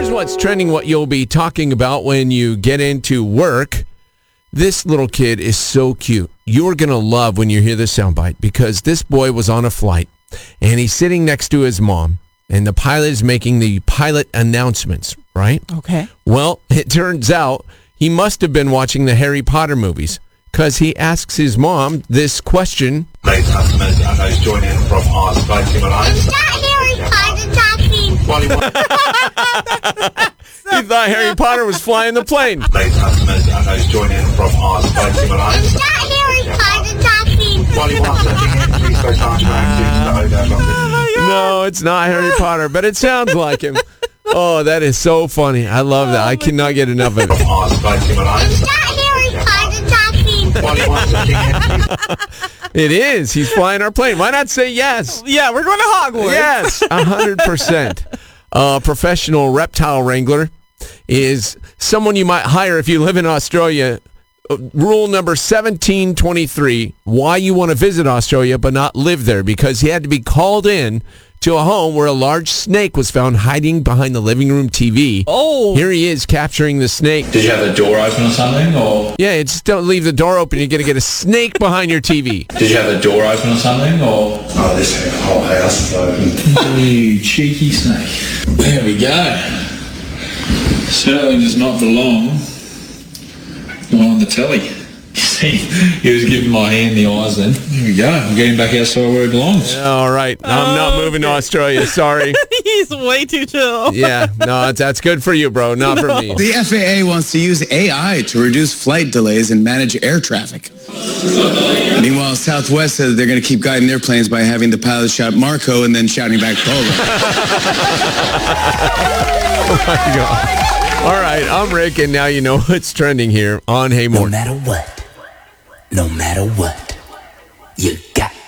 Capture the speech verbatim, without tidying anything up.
here's what's trending, what you'll be talking about when you get into work. This little kid is so cute. You're going to love when you hear this soundbite because this boy was on a flight and he's sitting next to his mom and the pilot is making the pilot announcements, right? Okay. Well, it turns out he must have been watching the Harry Potter movies because he asks his mom this question. Ladies and customers, I know he's joining from our Sky Line. Is that Harry Potter talking? While he wants- He thought Harry Potter was flying the plane. Ladies and customers, I know he's joining from our Sky Line. Is that Harry Potter talking? While he wants setting in, please go down to the No, it's not Harry Potter, but it sounds like him. Oh, that is so funny. I love that. I cannot get enough of it. From our Sky Line. Is that Harry Potter talking? While he wants setting in, It is. He's flying our plane. Why not say yes? Yeah, we're going to Hogwarts. Yes, one hundred percent. A professional reptile wrangler is someone you might hire if you live in Australia. Uh, Rule number seventeen twenty-three, why you want to visit Australia but not live there, because he had to be called in to a home where a large snake was found hiding behind the living room T V. Oh. Here he is capturing the snake. Did you have the door open or something, or Yeah, it's don't leave the door open. You're going to get a snake behind your T V. did you have the door open or something, or? oh, this whole house is open. You cheeky snake. There we go. Certainly does not belong on the telly. See, he was giving my hand the eyes then. Here we go. I'm getting back outside where it belongs. All right. I'm not moving to Australia. Sorry. He's way too chill. Yeah, no, that's good for you, bro. Not for me. The F A A wants to use A I to reduce flight delays and manage air traffic. Meanwhile, Southwest says they're going to keep guiding their planes by having the pilot shout Marco and then shouting back Polo. Oh my God. All right, I'm Rick, and now you know what's trending here on Hey No Morning. matter what, no matter what, you got